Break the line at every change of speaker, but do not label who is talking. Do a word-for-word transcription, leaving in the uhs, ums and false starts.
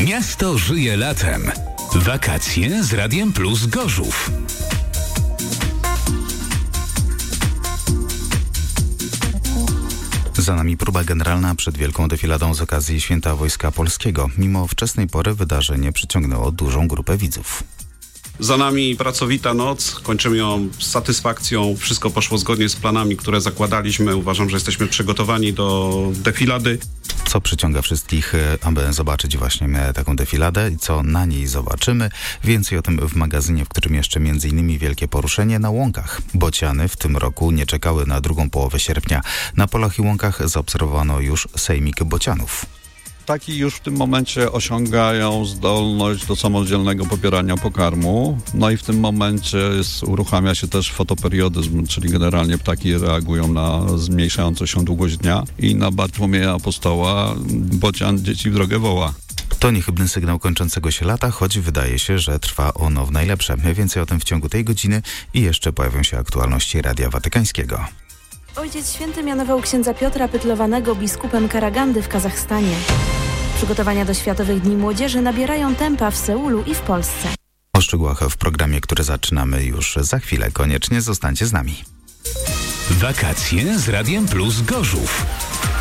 Miasto żyje latem. Wakacje z Radiem Plus Gorzów.
Za nami próba generalna przed wielką defiladą z okazji Święta Wojska Polskiego. Mimo wczesnej pory wydarzenie przyciągnęło dużą grupę widzów.
Za nami pracowita noc, kończymy ją z satysfakcją. Wszystko poszło zgodnie z planami, które zakładaliśmy. Uważam, że jesteśmy przygotowani do defilady.
Co przyciąga wszystkich, aby zobaczyć właśnie taką defiladę i co na niej zobaczymy? Więcej o tym w magazynie, w którym jeszcze między innymi wielkie poruszenie na łąkach. Bociany w tym roku nie czekały na drugą połowę sierpnia. Na polach i łąkach zaobserwowano już sejmik bocianów.
Ptaki już w tym momencie osiągają zdolność do samodzielnego pobierania pokarmu. No i w tym momencie jest, uruchamia się też fotoperiodizm, czyli generalnie ptaki reagują na zmniejszającą się długość dnia i na Bartłomieja Apostoła bocian dzieci w drogę woła.
To niechybny sygnał kończącego się lata, choć wydaje się, że trwa ono w najlepsze. Więcej o tym w ciągu tej godziny i jeszcze pojawią się aktualności Radia Watykańskiego.
Ojciec Święty mianował księdza Piotra Pytlowanego biskupem Karagandy w Kazachstanie. Przygotowania do Światowych Dni Młodzieży nabierają tempa w Seulu i w Polsce.
O szczegółach w programie, który zaczynamy już za chwilę. Koniecznie zostańcie z nami.
Wakacje z Radiem Plus Gorzów.